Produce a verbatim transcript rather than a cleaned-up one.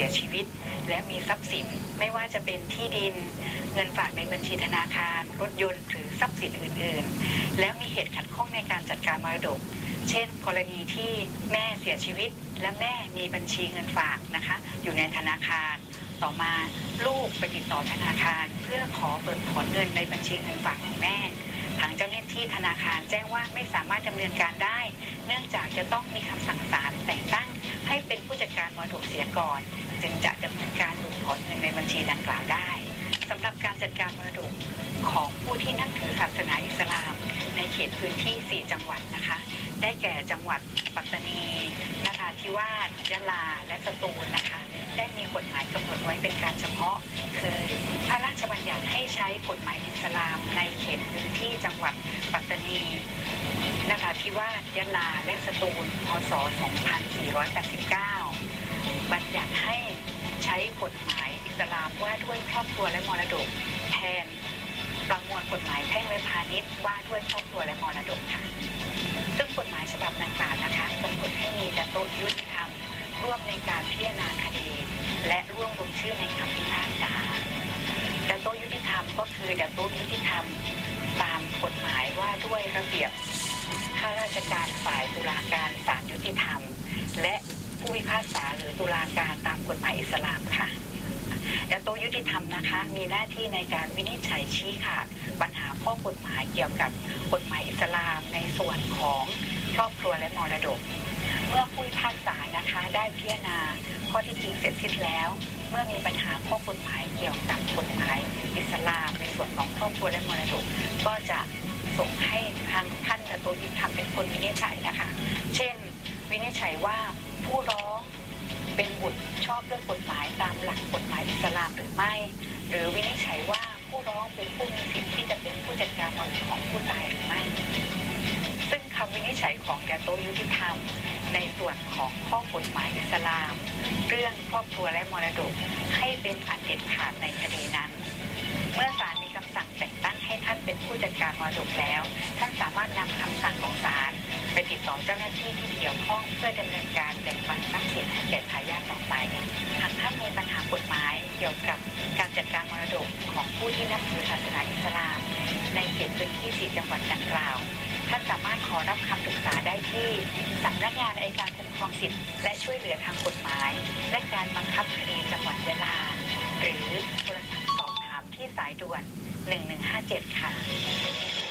สียชีวิตและมีทรัพย์สินไม่ว่าจะเป็นที่ดินเงินฝากในบัญชีธนาคารรถยนต์หรือทรัพย์สินอื่นๆแล้วมีเหตุขัดข้องในการจัดการมรดกเช่นกรณีที่แม่เสียชีวิตและแม่มีบัญชีเงินฝากนะคะอยู่ในธนาคารต่อมาลูกไปติดต่อธนาคารเพื่อขอเปิดถอนเงินในบัญชีเงินฝากของแม่ทางเจ้าหน้าที่ธนาคารแจ้งว่าไม่สามารถดำเนินการได้เนื่องจากจะต้องมีคำสั่งศาลแต่งตั้งให้เป็นผู้จัดการมรดกเสียก่อนจึงจะดำเนินการถอนเงินในบัญชีดังกล่าวได้สำหรับการจัดการมรดกของผู้ที่นับถือศาสนาอิสลามในเขตพื้นที่สี่จังหวัดนะคะได้แก่จังหวัดปัตตานีนราธิวาสยะลาและสตูลนะคะได้มีกฎหมายกำหนดไว้เป็นการเฉพาะคือพระราชบัญญัติให้ใช้กฎหมายอิสลามในเขตพื้นที่จังหวัดปัตตานีนราธิวาสยะลาและสตูลพ.ศ. สองพันสี่ร้อยแปดสิบเก้าบัญญัติให้ใช้กฎหมายอิสลามว่าด้วยครอบครัวและมรดกแทนประมวลกฎหมายแพ่งและพาณิชย์ว่าด้วยครอบครัวและมรดกค่ะซึ่งกฎหมายฉบับดังกล่าวนะคะกำหนดให้มีดัตโตยุติธรรมร่วมในการพิจารณาคดีและร่วมลงชื่อในคำพิพากษาดัตโตยุติธรรมก็คือดัตโตยุติธรรมตามกฎหมายว่าด้วยระเบียบข้าราชการฝ่ายตุลาการศาลยุติธรรมและผู้พิพากษาหรือตุลาการตามกฎหมายอิสลามค่ะดัตโตยุติธรรมนะคะมีหน้าที่ในการวินิจฉัยชี้ขาดปัญหาข้อกฎหมายเกี่ยวกับกฎหมายอิสลามในส่วนของครอบครัวและมรดกเมื่อผู้พิพากษานะคะได้พิจารณาข้อเท็จจริงเสร็จสิ้นแล้วเมื่อมีปัญหาข้อกฎหมายเกี่ยวกับกฎหมายอิสลามในส่วนของครอบครัวและมรดกก็จะส่งให้ทางท่านดัตโตยุติธรรมเป็นคนวินิจฉัยนะคะเช่นวินิจฉัยว่าผู้ร้องเป็นบุตรชอบด้วยกฎหมายตามหลักกฎหมายอิสลามหรือไม่หรือวินิจฉัยว่าผู้ร้องเป็นผู้มีสิทธิ์ที่จะเป็นผู้จัดการมรดกของผู้ตายหรือไม่ซึ่งคำวินิจฉัยของดัตโตยุติธรรมในส่วนของข้อกฎหมายอิสลามเรื่องครอบครัวและมรดกให้เป็นอันเด็ดขาดในคดีนั้นเมื่อศาลมีคำสั่งแต่งตั้งให้ท่านเป็นผู้จัดการมรดกแล้วท่านสามารถนำคำสั่งของศาลไปติดต่อเจ้าหน้าที่ที่เกี่ยวข้องเพื่อดำเนินการแบ่งปันทรัพย์สินให้แก่ทายาทต่อไปหากท่านมีปัญหากฎหมายเกี่ยวกับการจัดการมรดกของผู้ที่นับถือศาสนาอิสลามในเขตพื้นที่สี่จังหวัดดังกล่าวท่านสามารถขอรับคำปรึกษาได้ที่สำนักงานอัยการคุ้มครองสิทธิและช่วยเหลือทางกฎหมายและการบังคับคดีจังหวัดยะลาหรือโทรศัพท์สอบถามที่สายด่วนหนึ่งหนึ่งห้าเจ็ดค่ะ